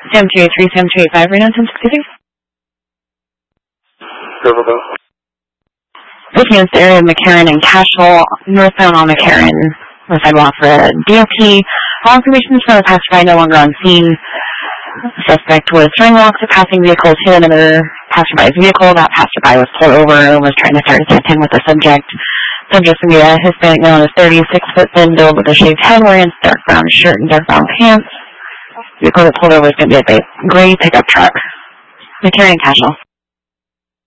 Sam 283, Sam 285, right on 1063. Looking at the area of McCarran and Cashel, northbound on McCarran, the sidewalk for DOT. All information is from the passerby no longer on scene. The suspect was throwing rocks at passing vehicles, hit another passerby's vehicle. That passerby was pulled over and was trying to start a check-in with the subject. Subject to be a Hispanic male is 36-foot thin build with a shaved head, wearing dark brown shirt and dark brown pants. The vehicle that pulled over is going to be a gray pickup truck. McCarran and Cashel.